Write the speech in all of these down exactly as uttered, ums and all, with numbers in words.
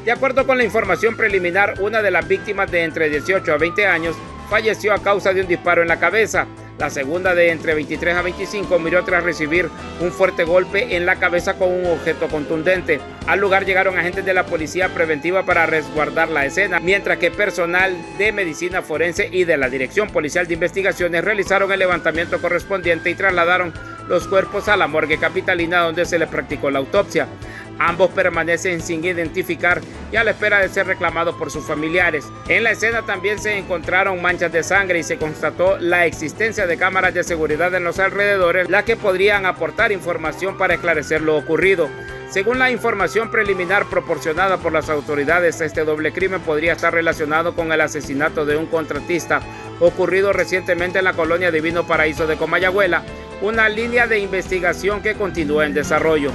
De acuerdo con la información preliminar, una de las víctimas de entre dieciocho a veinte años falleció a causa de un disparo en la cabeza. La segunda, de entre veintitrés a veinticinco, murió tras recibir un fuerte golpe en la cabeza con un objeto contundente. Al lugar llegaron agentes de la policía preventiva para resguardar la escena, mientras que personal de medicina forense y de la Dirección Policial de Investigaciones realizaron el levantamiento correspondiente y trasladaron los cuerpos a la morgue capitalina, donde se les practicó la autopsia. Ambos permanecen sin identificar y a la espera de ser reclamados por sus familiares. En la escena también se encontraron manchas de sangre y se constató la existencia de cámaras de seguridad en los alrededores, las que podrían aportar información para esclarecer lo ocurrido. Según la información preliminar proporcionada por las autoridades, este doble crimen podría estar relacionado con el asesinato de un contratista ocurrido recientemente en la colonia Divino Paraíso de Comayagüela, una línea de investigación que continúa en desarrollo.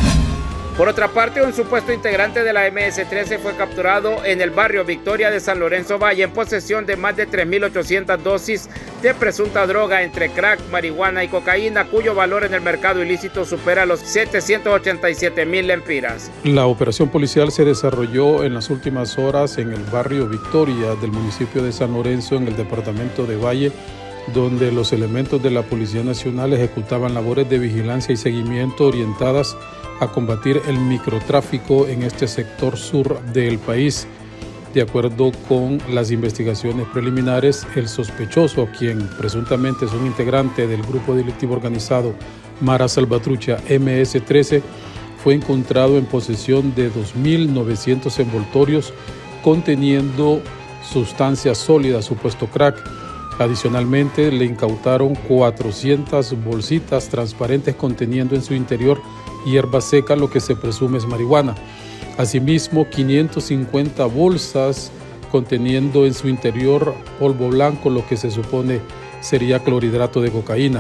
Por otra parte, un supuesto integrante de la eme ese trece fue capturado en el barrio Victoria de San Lorenzo Valle en posesión de más de tres mil ochocientas dosis de presunta droga entre crack, marihuana y cocaína, cuyo valor en el mercado ilícito supera los setecientos ochenta y siete mil lempiras. La operación policial se desarrolló en las últimas horas en el barrio Victoria del municipio de San Lorenzo, en el departamento de Valle, donde los elementos de la Policía Nacional ejecutaban labores de vigilancia y seguimiento orientadas a combatir el microtráfico en este sector sur del país. De acuerdo con las investigaciones preliminares, el sospechoso, quien presuntamente es un integrante del grupo delictivo organizado Mara Salvatrucha eme ese trece, fue encontrado en posesión de dos mil novecientos envoltorios conteniendo sustancias sólidas, supuesto crack. Adicionalmente, le incautaron cuatrocientas bolsitas transparentes conteniendo en su interior hierba seca, lo que se presume es marihuana. Asimismo, quinientas cincuenta bolsas conteniendo en su interior polvo blanco, lo que se supone sería clorhidrato de cocaína.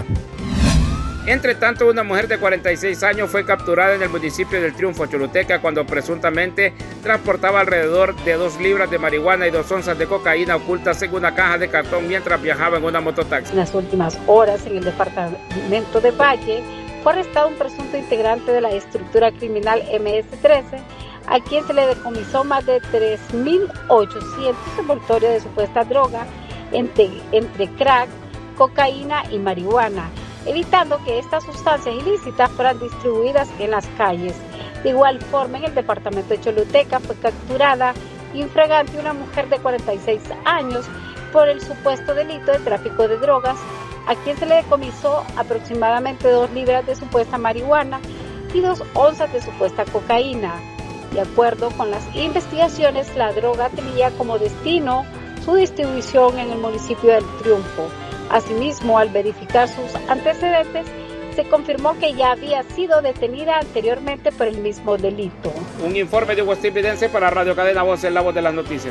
Entre tanto, una mujer de cuarenta y seis años fue capturada en el municipio del Triunfo, Choluteca, cuando presuntamente transportaba alrededor de dos libras de marihuana y dos onzas de cocaína ocultas en una caja de cartón mientras viajaba en una mototaxi. En las últimas horas, en el departamento de Valle, fue arrestado un presunto integrante de la estructura criminal eme ese trece, a quien se le decomisó más de tres mil ochocientos envoltorios de supuesta droga entre, entre crack, cocaína y marihuana, evitando que estas sustancias ilícitas fueran distribuidas en las calles. De igual forma, en el departamento de Choluteca fue capturada infragante una mujer de cuarenta y seis años por el supuesto delito de tráfico de drogas, a quien se le decomisó aproximadamente dos libras de supuesta marihuana y dos onzas de supuesta cocaína. De acuerdo con las investigaciones, la droga tenía como destino su distribución en el municipio del Triunfo. Asimismo, al verificar sus antecedentes, se confirmó que ya había sido detenida anteriormente por el mismo delito. Un informe de West Evidence para Radio Cadena Voz, en la voz de las noticias.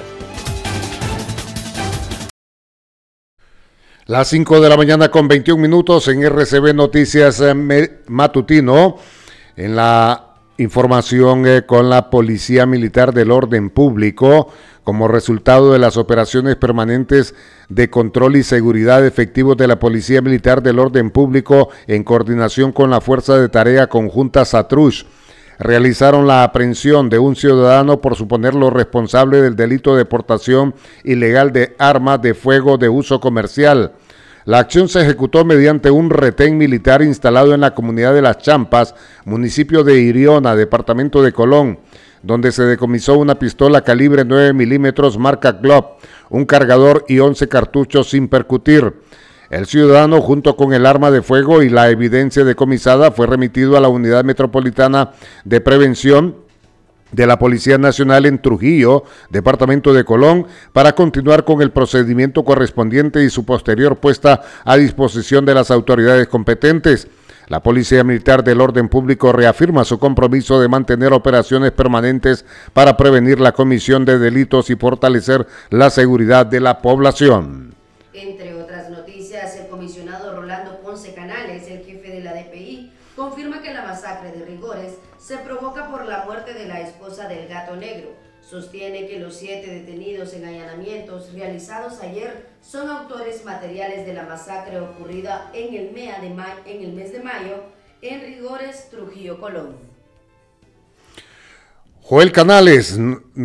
Las cinco de la mañana con veintiún minutos en erre ce be Noticias eh, Matutino. En la información eh, con la Policía Militar del Orden Público, como resultado de las operaciones permanentes de control y seguridad efectivos de la Policía Militar del Orden Público en coordinación con la Fuerza de Tarea Conjunta SATRUSH, realizaron la aprehensión de un ciudadano por suponerlo responsable del delito de portación ilegal de armas de fuego de uso comercial. La acción se ejecutó mediante un retén militar instalado en la comunidad de Las Champas, municipio de Iriona, departamento de Colón, donde se decomisó una pistola calibre nueve milímetros marca Glock, un cargador y once cartuchos sin percutir. El ciudadano, junto con el arma de fuego y la evidencia decomisada, fue remitido a la Unidad Metropolitana de Prevención de la Policía Nacional en Trujillo, departamento de Colón, para continuar con el procedimiento correspondiente y su posterior puesta a disposición de las autoridades competentes. La Policía Militar del Orden Público reafirma su compromiso de mantener operaciones permanentes para prevenir la comisión de delitos y fortalecer la seguridad de la población. Entre otras noticias, el comisionado Rolando Ponce Canales, el jefe de la de pe i, confirma que la masacre de Rigores se provoca por la muerte de la esposa del Gato Negro. Sostiene que los siete detenidos en allanamientos realizados ayer son autores materiales de la masacre ocurrida en el, mea de ma- en el mes de mayo en Rigores, Trujillo, Colón. Joel Canales